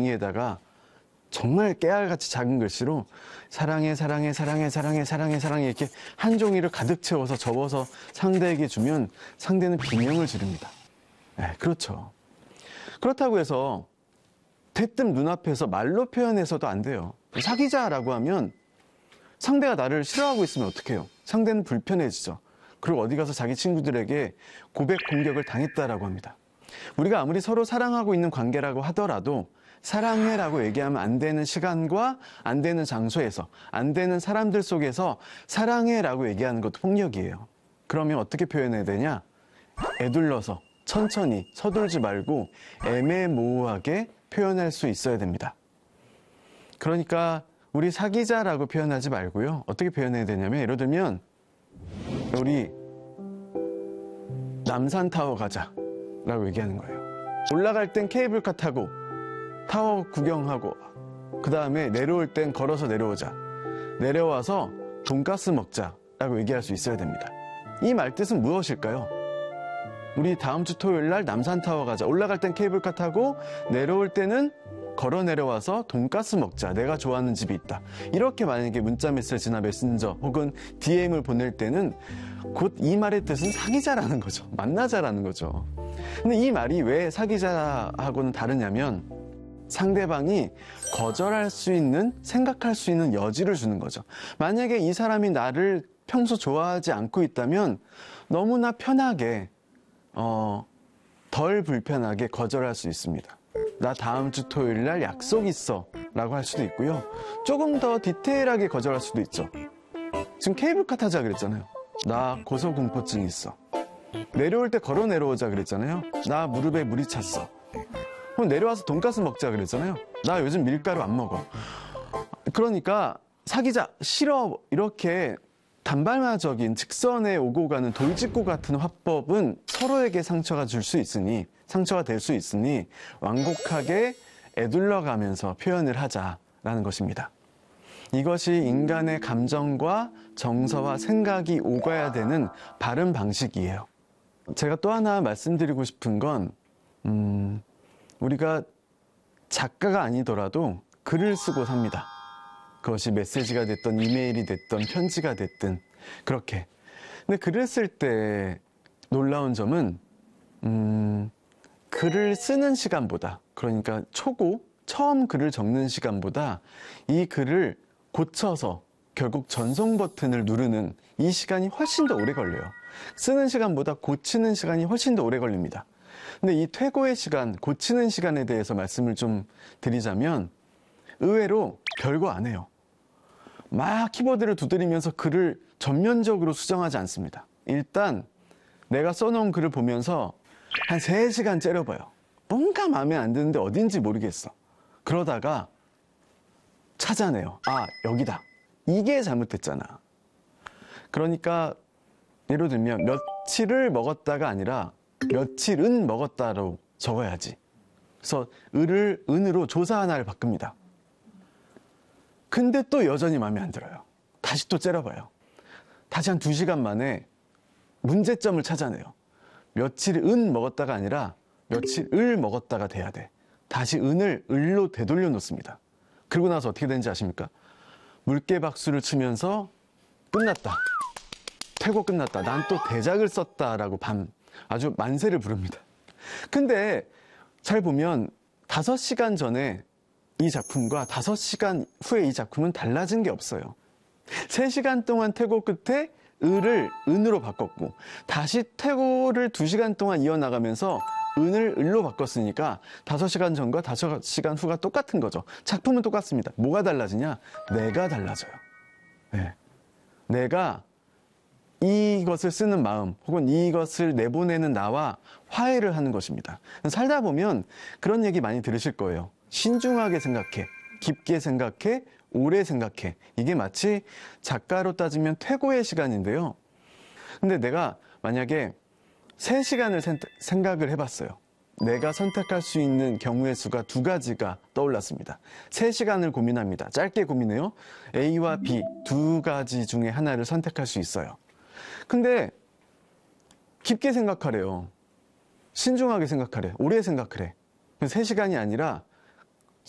종이에다가 정말 깨알같이 작은 글씨로 사랑해 사랑해 사랑해 사랑해 사랑해 사랑해 이렇게 한 종이를 가득 채워서 접어서 상대에게 주면 상대는 비명을 지릅니다. 네, 그렇죠. 그렇다고 해서 대뜸 눈앞에서 말로 표현해서도 안 돼요. 사귀자라고 하면 상대가 나를 싫어하고 있으면 어떡해요? 상대는 불편해지죠. 그리고 어디 가서 자기 친구들에게 고백 공격을 당했다라고 합니다. 우리가 아무리 서로 사랑하고 있는 관계라고 하더라도 사랑해라고 얘기하면 안 되는 시간과 안 되는 장소에서 안 되는 사람들 속에서 사랑해라고 얘기하는 것도 폭력이에요. 그러면 어떻게 표현해야 되냐? 에둘러서 천천히 서둘지 말고 애매모호하게 표현할 수 있어야 됩니다. 그러니까 우리 사귀자라고 표현하지 말고요. 어떻게 표현해야 되냐면 예를 들면 우리 남산타워 가자라고 얘기하는 거예요. 올라갈 땐 케이블카 타고 타워 구경하고 그 다음에 내려올 땐 걸어서 내려오자. 내려와서 돈가스 먹자라고 얘기할 수 있어야 됩니다. 이 말뜻은 무엇일까요? 우리 다음 주 토요일 날 남산타워 가자. 올라갈 땐 케이블카 타고 내려올 때는 걸어 내려와서 돈가스 먹자. 내가 좋아하는 집이 있다. 이렇게 만약에 문자 메시지나 메신저 혹은 DM을 보낼 때는 곧 이 말의 뜻은 사귀자라는 거죠. 만나자라는 거죠. 근데 이 말이 왜 사귀자하고는 다르냐면 상대방이 거절할 수 있는, 생각할 수 있는 여지를 주는 거죠. 만약에 이 사람이 나를 평소 좋아하지 않고 있다면 너무나 편하게 덜 불편하게 거절할 수 있습니다. 나 다음 주 토요일 날 약속 있어 라고 할 수도 있고요. 조금 더 디테일하게 거절할 수도 있죠. 지금 케이블카 타자 그랬잖아요. 나 고소공포증 있어. 내려올 때 걸어 내려오자 그랬잖아요. 나 무릎에 물이 찼어. 그럼 내려와서 돈가스 먹자 그랬잖아요. 나 요즘 밀가루 안 먹어. 그러니까 사귀자, 싫어 이렇게 단발마적인 직선에 오고 가는 돌직구 같은 화법은 서로에게 상처가 될 수 있으니 완곡하게 에둘러가면서 표현을 하자라는 것입니다. 이것이 인간의 감정과 정서와 생각이 오가야 되는 바른 방식이에요. 제가 또 하나 말씀드리고 싶은 건 우리가 작가가 아니더라도 글을 쓰고 삽니다. 그것이 메시지가 됐든 이메일이 됐든 편지가 됐든 그렇게. 근데 글을 쓸 때 놀라운 점은 글을 쓰는 시간보다, 그러니까 초고 처음 글을 적는 시간보다 이 글을 고쳐서 결국 전송 버튼을 누르는 이 시간이 훨씬 더 오래 걸려요. 쓰는 시간보다 고치는 시간이 훨씬 더 오래 걸립니다. 근데 이 퇴고의 시간, 고치는 시간에 대해서 말씀을 좀 드리자면 의외로 별거 안 해요. 막 키보드를 두드리면서 글을 전면적으로 수정하지 않습니다. 일단 내가 써놓은 글을 보면서 한 3시간 째려봐요. 뭔가 마음에 안 드는데 어딘지 모르겠어. 그러다가 찾아내요. 아, 여기다. 이게 잘못됐잖아. 그러니까 예를 들면 며칠을 먹었다가 아니라 며칠은 먹었다로 적어야지. 그래서 을을 은으로 조사 하나를 바꿉니다. 근데 또 여전히 마음에 안 들어요. 다시 또 째려봐요. 다시 한 2시간 만에 문제점을 찾아내요. 며칠 은 먹었다가 아니라 며칠 을 먹었다가 돼야 돼. 다시 은을 을로 되돌려 놓습니다. 그러고 나서 어떻게 되는지 아십니까? 물개 박수를 치면서 끝났다. 퇴고 끝났다. 난 또 대작을 썼다라고 아주 만세를 부릅니다. 근데 잘 보면 5시간 전에 이 작품과 5시간 후에 이 작품은 달라진 게 없어요. 3시간 동안 퇴고 끝에 을을 은으로 바꿨고 다시 퇴고를 2시간 동안 이어나가면서 은을 을로 바꿨으니까 5시간 전과 5시간 후가 똑같은 거죠. 작품은 똑같습니다. 뭐가 달라지냐? 내가 달라져요. 네. 내가 이것을 쓰는 마음 혹은 이것을 내보내는 나와 화해를 하는 것입니다. 살다 보면 그런 얘기 많이 들으실 거예요. 신중하게 생각해, 깊게 생각해, 오래 생각해. 이게 마치 작가로 따지면 퇴고의 시간인데요. 근데 내가 만약에 3시간을 생각을 해봤어요. 내가 선택할 수 있는 경우의 수가 2가지가 떠올랐습니다. 3시간을 고민합니다. 짧게 고민해요. A와 B 2가지 중에 하나를 선택할 수 있어요. 근데 깊게 생각하래요. 신중하게 생각하래. 오래 생각하래. 3시간이 아니라